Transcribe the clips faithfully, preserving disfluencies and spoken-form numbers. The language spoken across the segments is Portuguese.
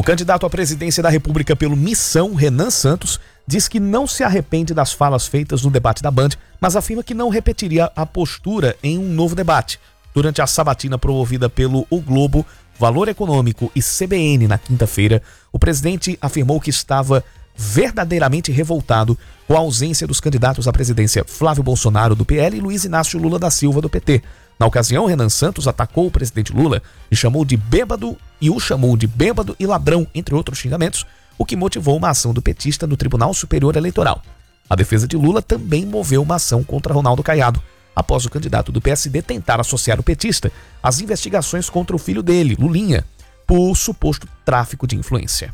candidato à presidência da República pelo Missão, Renan Santos, diz que não se arrepende das falas feitas no debate da Band, mas afirma que não repetiria a postura em um novo debate. Durante a sabatina promovida pelo O Globo, Valor Econômico e C B N na quinta-feira, o presidente afirmou que estava verdadeiramente revoltado com a ausência dos candidatos à presidência Flávio Bolsonaro, do P L, e Luiz Inácio Lula da Silva, do P T. Na ocasião, Renan Santos atacou o presidente Lula e chamou de bêbado e o chamou de bêbado e ladrão, entre outros xingamentos, o que motivou uma ação do petista no Tribunal Superior Eleitoral. A defesa de Lula também moveu uma ação contra Ronaldo Caiado, após o candidato do P S D tentar associar o petista às investigações contra o filho dele, Lulinha, por suposto tráfico de influência.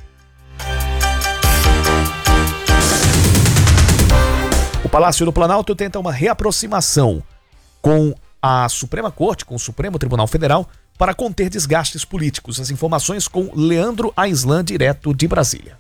O Palácio do Planalto tenta uma reaproximação com a Suprema Corte, com o Supremo Tribunal Federal, para conter desgastes políticos. As informações com Leandro Aislan, direto de Brasília.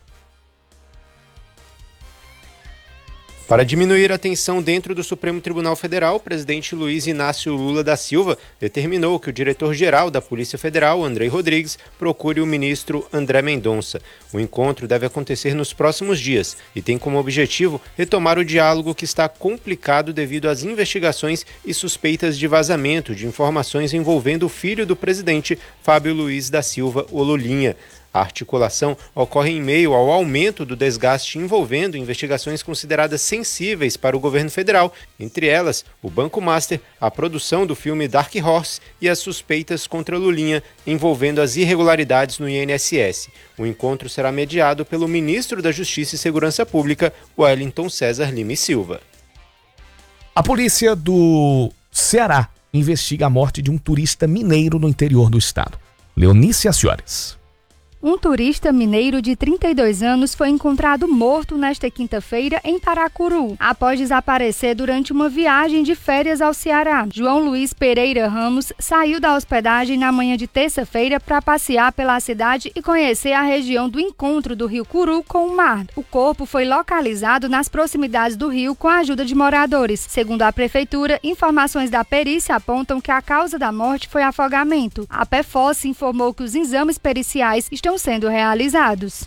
Para diminuir a tensão dentro do Supremo Tribunal Federal, o presidente Luiz Inácio Lula da Silva determinou que o diretor-geral da Polícia Federal, Andrei Rodrigues, procure o ministro André Mendonça. O encontro deve acontecer nos próximos dias e tem como objetivo retomar o diálogo que está complicado devido às investigações e suspeitas de vazamento de informações envolvendo o filho do presidente, Fábio Luiz da Silva, o Lulinha. A articulação ocorre em meio ao aumento do desgaste envolvendo investigações consideradas sensíveis para o governo federal, entre elas o Banco Master, a produção do filme Dark Horse e as suspeitas contra Lulinha envolvendo as irregularidades no I N S S. O encontro será mediado pelo ministro da Justiça e Segurança Pública, Wellington César Lima e Silva. A polícia do Ceará investiga a morte de um turista mineiro no interior do estado. Leonice Aciores. Um turista mineiro de trinta e dois anos foi encontrado morto nesta quinta-feira em Paracuru, após desaparecer durante uma viagem de férias ao Ceará. João Luiz Pereira Ramos saiu da hospedagem na manhã de terça-feira para passear pela cidade e conhecer a região do encontro do rio Curu com o mar. O corpo foi localizado nas proximidades do rio com a ajuda de moradores. Segundo a prefeitura, informações da perícia apontam que a causa da morte foi afogamento. A PEFOS informou que os exames periciais estão sendo realizados.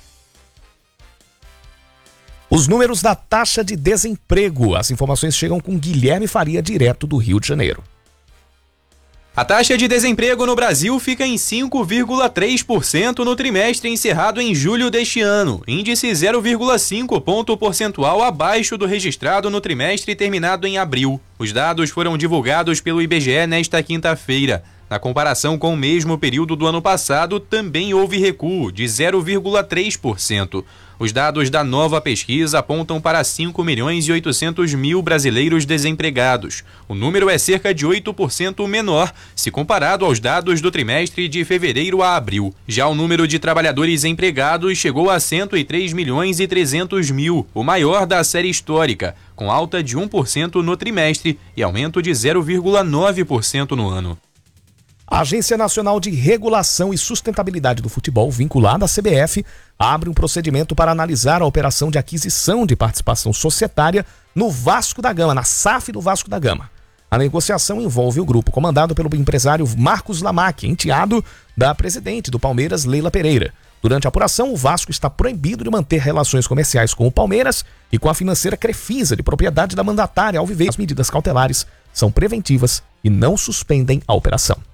Os números da taxa de desemprego. As informações chegam com Guilherme Faria, direto do Rio de Janeiro. A taxa de desemprego no Brasil fica em cinco vírgula três por cento no trimestre encerrado em julho deste ano, índice zero vírgula cinco ponto percentual abaixo do registrado no trimestre terminado em abril. Os dados foram divulgados pelo I B G E nesta quinta-feira. Na comparação com o mesmo período do ano passado, também houve recuo de zero vírgula três por cento. Os dados da nova pesquisa apontam para cinco milhões e oitocentos mil brasileiros desempregados. O número é cerca de oito por cento menor se comparado aos dados do trimestre de fevereiro a abril. Já o número de trabalhadores empregados chegou a cento e três milhões e trezentos mil, o maior da série histórica, com alta de um por cento no trimestre e aumento de zero vírgula nove por cento no ano. A Agência Nacional de Regulação e Sustentabilidade do Futebol, vinculada à C B F, abre um procedimento para analisar a operação de aquisição de participação societária no Vasco da Gama, na S A F do Vasco da Gama. A negociação envolve o grupo comandado pelo empresário Marcos Lamac, enteado da presidente do Palmeiras, Leila Pereira. Durante a apuração, o Vasco está proibido de manter relações comerciais com o Palmeiras e com a financeira Crefisa, de propriedade da mandatária Alviverde. As medidas cautelares são preventivas e não suspendem a operação.